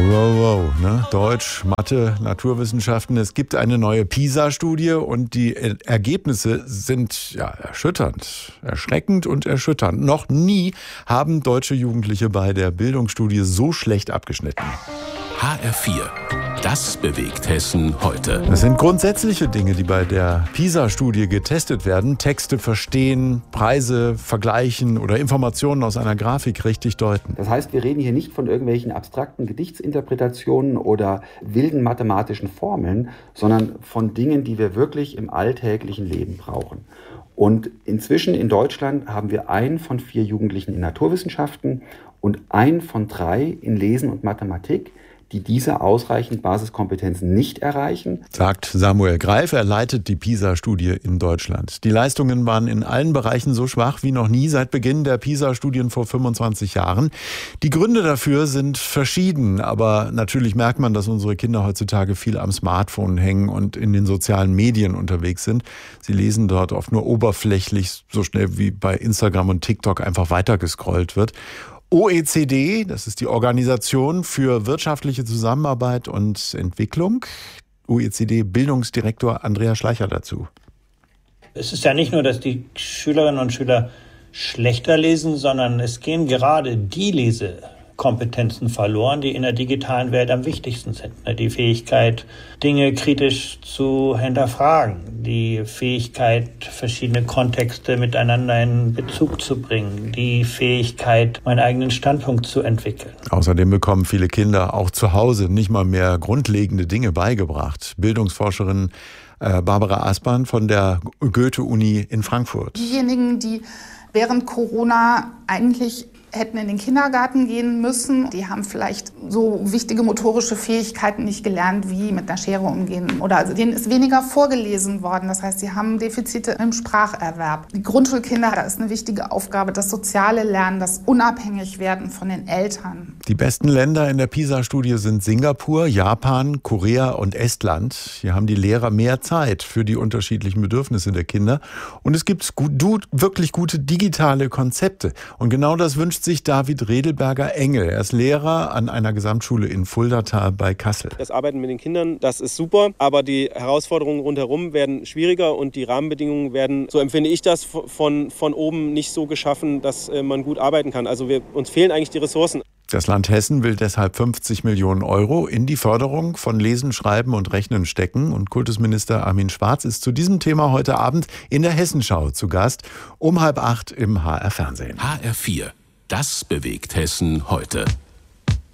Wow, ne? Deutsch, Mathe, Naturwissenschaften. Es gibt eine neue PISA-Studie und die Ergebnisse sind erschütternd, erschreckend und erschütternd. Noch nie haben deutsche Jugendliche bei der Bildungsstudie so schlecht abgeschnitten. HR4, das bewegt Hessen heute. Das sind grundsätzliche Dinge, die bei der PISA-Studie getestet werden. Texte verstehen, Preise vergleichen oder Informationen aus einer Grafik richtig deuten. Das heißt, wir reden hier nicht von irgendwelchen abstrakten Gedichtsinterpretationen oder wilden mathematischen Formeln, sondern von Dingen, die wir wirklich im alltäglichen Leben brauchen. Und inzwischen in Deutschland haben wir 1 von 4 Jugendlichen in Naturwissenschaften und 1 von 3 in Lesen und Mathematik, die diese ausreichend Basiskompetenzen nicht erreichen. Sagt Samuel Greif, er leitet die PISA-Studie in Deutschland. Die Leistungen waren in allen Bereichen so schwach wie noch nie seit Beginn der PISA-Studien vor 25 Jahren. Die Gründe dafür sind verschieden, aber natürlich merkt man, dass unsere Kinder heutzutage viel am Smartphone hängen und in den sozialen Medien unterwegs sind. Sie lesen dort oft nur oberflächlich, so schnell wie bei Instagram und TikTok einfach weitergescrollt wird. OECD, das ist die Organisation für wirtschaftliche Zusammenarbeit und Entwicklung. OECD-Bildungsdirektor Andreas Schleicher dazu. Es ist ja nicht nur, dass die Schülerinnen und Schüler schlechter lesen, sondern es gehen gerade die Lesekompetenzen verloren, die in der digitalen Welt am wichtigsten sind. Die Fähigkeit, Dinge kritisch zu hinterfragen, die Fähigkeit, verschiedene Kontexte miteinander in Bezug zu bringen, die Fähigkeit, meinen eigenen Standpunkt zu entwickeln. Außerdem bekommen viele Kinder auch zu Hause nicht mal mehr grundlegende Dinge beigebracht. Bildungsforscherin Barbara Aspern von der Goethe-Uni in Frankfurt. Diejenigen, die während Corona eigentlich hätten in den Kindergarten gehen müssen. Die haben vielleicht so wichtige motorische Fähigkeiten nicht gelernt, wie mit einer Schere umgehen. Oder also denen ist weniger vorgelesen worden. Das heißt, sie haben Defizite im Spracherwerb. Die Grundschulkinder, da ist eine wichtige Aufgabe, das soziale Lernen, das Unabhängigwerden von den Eltern. Die besten Länder in der PISA-Studie sind Singapur, Japan, Korea und Estland. Hier haben die Lehrer mehr Zeit für die unterschiedlichen Bedürfnisse der Kinder. Und es gibt wirklich gute digitale Konzepte. Und genau das wünscht sich David Redelberger-Engel. Er ist Lehrer an einer Gesamtschule in Fuldatal bei Kassel. Das Arbeiten mit den Kindern, das ist super, aber die Herausforderungen rundherum werden schwieriger und die Rahmenbedingungen werden, so empfinde ich das, von oben nicht so geschaffen, dass man gut arbeiten kann. Also uns fehlen eigentlich die Ressourcen. Das Land Hessen will deshalb 50 Millionen Euro in die Förderung von Lesen, Schreiben und Rechnen stecken. Und Kultusminister Armin Schwarz ist zu diesem Thema heute Abend in der Hessenschau zu Gast, um 7:30 im HR-Fernsehen. HR4, das bewegt Hessen heute.